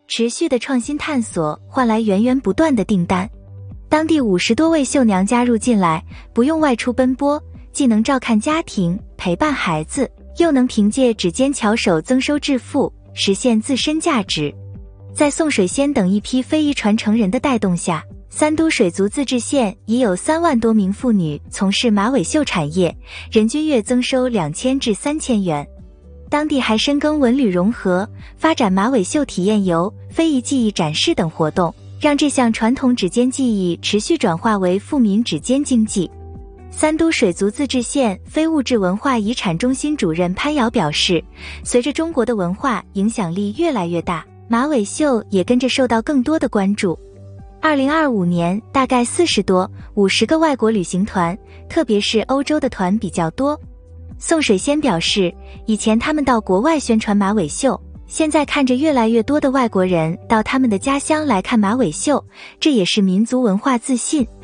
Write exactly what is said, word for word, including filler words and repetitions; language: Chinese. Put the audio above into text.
持续的创新探索换来源源不断的订单。当地五十多位绣娘加入进来，不用外出奔波，既能照看家庭，陪伴孩子，又能凭借指尖巧手增收致富，实现自身价值。在宋水仙等一批非遗传承人的带动下，三都水族自治县已有三万多名妇女从事马尾绣产业，人均月增收两千至三千元。当地还深耕文旅融合，发展马尾绣体验游、非遗技艺展示等活动，让这项传统指尖技艺持续转化为富民指尖经济。三都水族自治县非物质文化遗产中心主任潘瑶表示，随着中国的文化影响力越来越大，马尾绣也跟着受到更多的关注。二零二五年大概四十多、五十个外国旅行团，特别是欧洲的团比较多。宋水仙表示，以前他们到国外宣传马尾绣，现在看着越来越多的外国人到他们的家乡来看马尾绣，这也是民族文化自信。